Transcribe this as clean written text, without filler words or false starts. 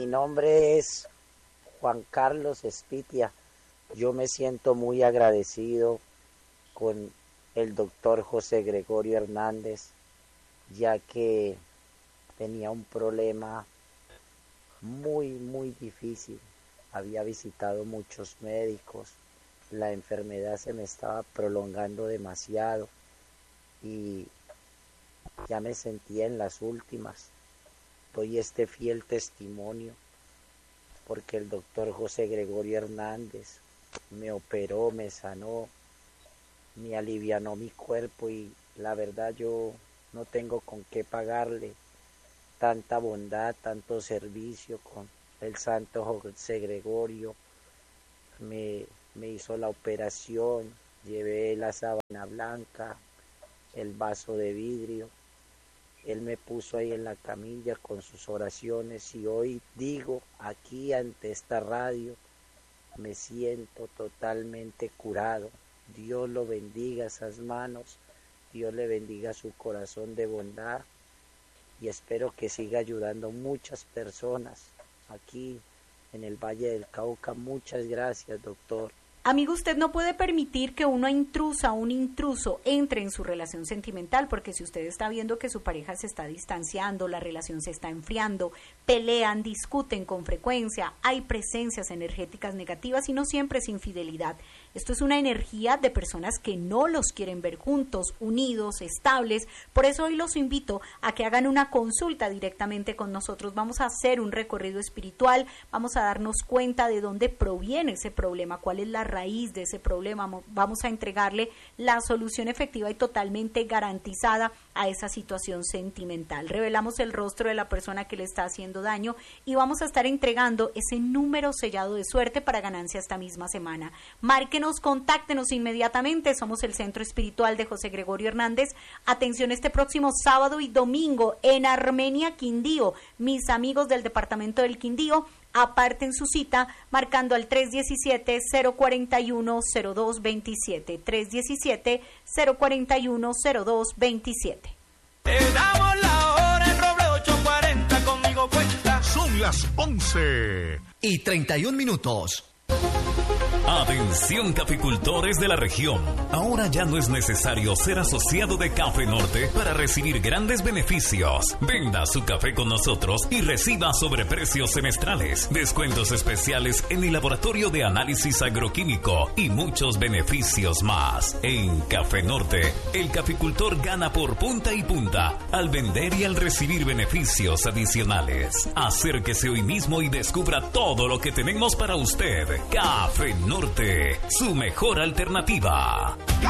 Mi nombre es Juan Carlos Espitia. Yo me siento muy agradecido con el doctor José Gregorio Hernández, ya que tenía un problema muy difícil. Había visitado muchos médicos, la enfermedad se me estaba prolongando demasiado y ya me sentía en las últimas. Doy este fiel testimonio porque el doctor José Gregorio Hernández me operó, me sanó, me alivianó mi cuerpo y la verdad yo no tengo con qué pagarle tanta bondad, tanto servicio con el santo José Gregorio. Me hizo la operación, llevé la sábana blanca, el vaso de vidrio. Él me puso ahí en la camilla con sus oraciones y hoy digo aquí ante esta radio, me siento totalmente curado. Dios lo bendiga esas manos, Dios le bendiga su corazón de bondad y espero que siga ayudando a muchas personas aquí en el Valle del Cauca. Muchas gracias, doctor. Amigo, usted no puede permitir que una intrusa o un intruso entre en su relación sentimental, porque si usted está viendo que su pareja se está distanciando, la relación se está enfriando, pelean, discuten con frecuencia, hay presencias energéticas negativas y no siempre es infidelidad. Esto es una energía de personas que no los quieren ver juntos, unidos, estables. Por eso hoy los invito a que hagan una consulta directamente con nosotros. Vamos a hacer un recorrido espiritual, vamos a darnos cuenta de dónde proviene ese problema, cuál es la raíz de ese problema. Vamos a entregarle la solución efectiva y totalmente garantizada a esa situación sentimental. Revelamos el rostro de la persona que le está haciendo daño y vamos a estar entregando ese número sellado de suerte para ganancia esta misma semana. Márquenos, contáctenos inmediatamente. Somos el Centro Espiritual de José Gregorio Hernández. Atención este próximo sábado y domingo en Armenia, Quindío. Mis amigos del departamento del Quindío, aparten su cita marcando al 317-041-0227. 317-041-0227. Te damos la hora en Roble 840, conmigo cuenta. Son las 11:31. Atención caficultores de la región. Ahora ya no es necesario ser asociado de Café Norte para recibir grandes beneficios. Venda su café con nosotros y reciba sobreprecios semestrales, descuentos especiales en el laboratorio de análisis agroquímico y muchos beneficios más. En Café Norte, el caficultor gana por punta y punta al vender y al recibir beneficios adicionales. Acérquese hoy mismo y descubra todo lo que tenemos para usted. Café Norte, su mejor alternativa.